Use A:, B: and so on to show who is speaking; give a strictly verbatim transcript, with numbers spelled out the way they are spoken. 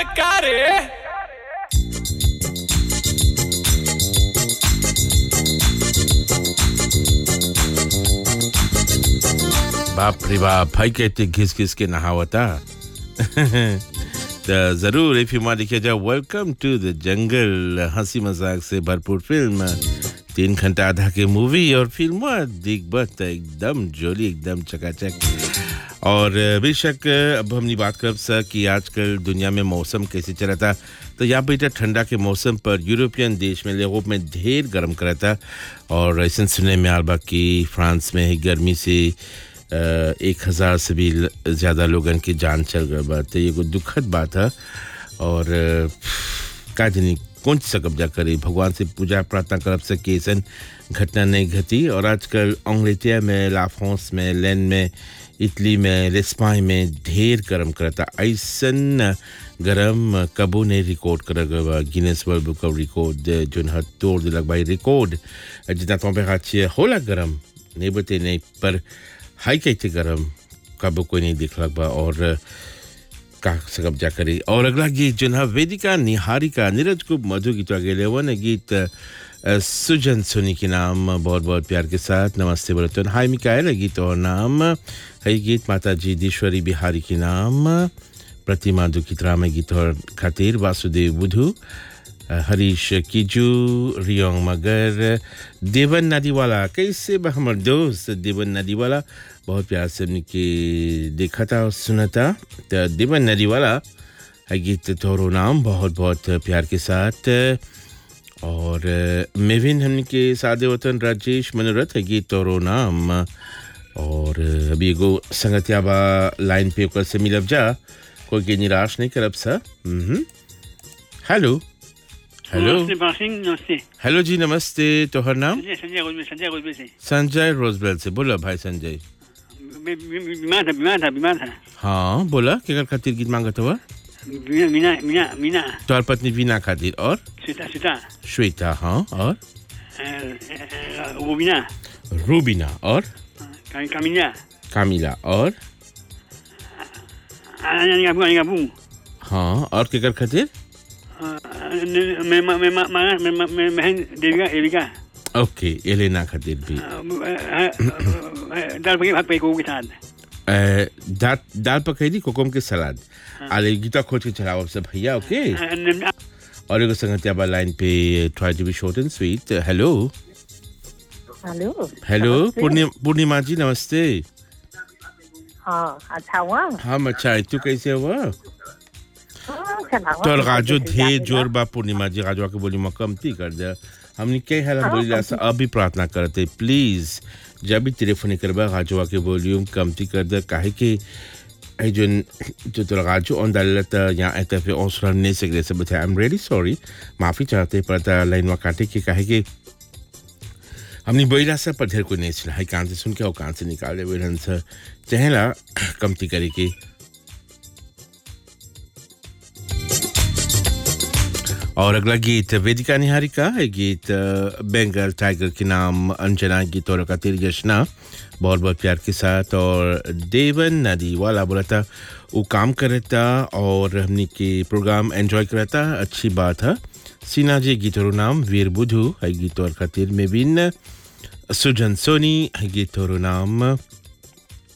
A: का रे बाप रे बाप भाई कहते घिस घिस के नहावता तो जरूर इफ यू लिखे जाओ वेलकम टू द जंगल हंसी मजाक से भरपूर फिल्म तीन घंटा आधा की मूवी और फिल्म दिग्बत एकदम जोली एकदम चकाचक और बेशक अब हमने बात कर सा कि आजकल दुनिया में मौसम कैसे चला था तो यहाँ बेटा ठंडा के मौसम पर यूरोपियन देश में यूरोप में ढेर गर्म करा था और ऐसा सुनने में आलबा कि फ्रांस में गर्मी से एक हज़ार से भी ज़्यादा लोगों की जान चल गई बात है ये कोई दुखद बात है और का जानी कौन सा कब्जा करे भगवान से पूजा प्रार्थना करब से केसन घटना नहीं घटी और आजकल अंग्रेजिया में ला फ्रांस में लैंड में इटली में लेस्पाइन में ढेर गर्म करता ऐसन गरम कबो ने रिकॉर्ड कर गया Guinness world book of record जो न तोड़ दिलक भाई रिकॉर्ड जितना टेम्परेचर होला गरम नहीं बते नहीं पर हाई कहते गरम कबो कोई नहीं दिख लग बा और का सकब जा करी और अगला गीत जो ना वेदिका निहारिका नीरज को मधु गीत आगे ले वो गीत सुजन सोनी के नाम बहुत बहुत प्यार के साथ नमस्ते बरतन हाय मिकाएल गीत और नाम है गीत माता जी दीश्वरी बिहारी के नाम प्रतिमा दुखित्रा में गीत और खातिर वासुदेव बुधु हरीश कीजू रियोंग मगर देवन नदीवाला कैसे हमर दोस्त देवन नदीवाला बहुत प्यार से उनके देखा था और सुना था तो देवन नदीवाला है गीत तोरो नाम बहुत बहुत प्यार के साथ और मेविन हमके सादे वतन राजेश मनोरथ है गीत तोरो नाम और अभी एगो संगतियाबा लाइन पे ओकर से मिलब जा कोई के निराश नहीं करब सा हेलो हेलो
B: नमस्ते
A: हेलो जी नमस्ते तोहर नाम
B: संजय रोजबेल संजय रोजबेल से
A: संजय रोजबेल से बोला भाई संजय
B: बीमार था बीमार था बीमार था
A: हाँ बोला केकर खातिर गीत मांगत हुआ
B: मीना मीना मीना मीना
A: तोहर पत्नी वीना खातिर और
B: श्वेता श्वेता
A: श्वेता हाँ और
B: रूबीना
A: रूबीना और
B: कामिला
A: कामिला और
B: अनिगाबू अनिगाबू
A: हाँ और केकर खातिर
B: मैं मैं मैं मैं मैं मैं मैं देविका देविका
A: ओके एलेना खातिर भी
B: दाल पकी भात पे को के साथ
A: दाल दाल पकाई दी कोकम के सलाद आले गीता खोज के चलाओ सब भैया ओके और एगो संगतिया बा line Pay try to be short and sweet hello
C: hello
A: hello पूर्णिमा पूर्णिमा जी नमस्ते
C: हाँ अच्छा हुआ
A: हम अच्छा है तू कैसे हुआ
C: तो
A: तो राजो ढेर जोर बा पूर्णिमा जी राजवा के बोली मकमती कर दे हमने कई हाल बोली ऐसा अभी प्रार्थना करते प्लीज जब भी टेलीफोन करबा राजवा के वॉल्यूम कमती कर दे काहे कि आई जो जो तो राजो ऑन दलत या ऐसे पे औसरा नहीं सकते सब बता आई एम रियली सॉरी माफी चाहते पर लाइन वा काटे के काहे कि हमने बोला सब पर ढेर कोई नहीं सुना है कान से सुन के और कान से निकाले वेलन से चहला कमती करे की और अगला गीत वेदिका निहारिका है गीत बंगाल टाइगर के नाम अंजना गीत और खातिर जश्ना बहुत बहुत प्यार के साथ और देवन नदी वाला बोला था वो काम करता और हमने के प्रोग्राम एंजॉय करता अच्छी बात है सीना जी गीत और नाम वीर बुधु है गीत और खातिर में बिन सुजन सोनी है गीत और नाम